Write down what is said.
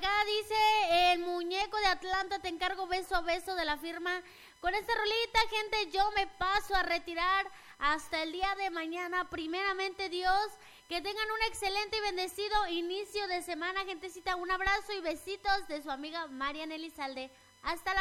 acá dice el muñeco de Atlanta, te encargo beso a beso de la firma. Con esta rolita, gente, yo me paso a retirar hasta el día de mañana. Primeramente Dios, que tengan un excelente y bendecido inicio de semana, gentecita. Un abrazo y besitos de su amiga Marian Elizalde. Hasta la